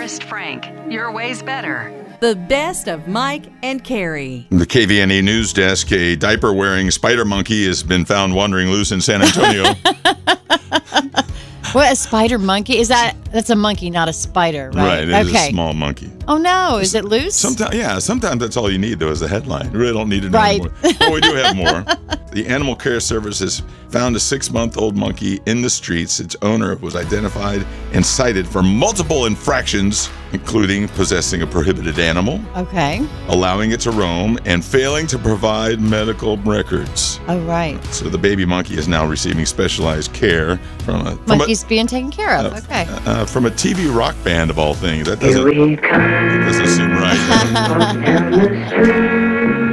Honest Frank. Your way's better. The best of Mike and Carrie. The KVNE news desk, a diaper-wearing spider monkey has been found wandering loose in San Antonio. What, a spider monkey? That's a monkey, not a spider, right? Right, it's a small monkey. Oh, no. Is it loose? Sometimes that's all you need, though, is a headline. You really don't need to know anymore. But we do have more. The Animal Care Service has found a 6-month-old monkey in the streets. Its owner was identified and cited for multiple infractions, including possessing a prohibited animal, allowing it to roam, and failing to provide medical records. Oh, right. So the baby monkey is now receiving specialized care from a... Monkey's being taken care of. From a TV rock band, of all things. That doesn't seem right.